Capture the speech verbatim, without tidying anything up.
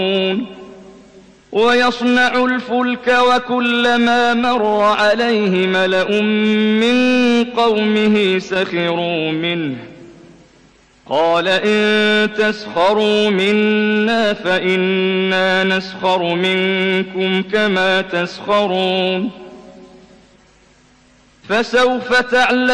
ويصنع الفلك وكلما مر عليه ملأ من قومه سخروا منه قال إن تسخروا منا فإنا نسخر منكم كما تسخرون فسوف تعلمون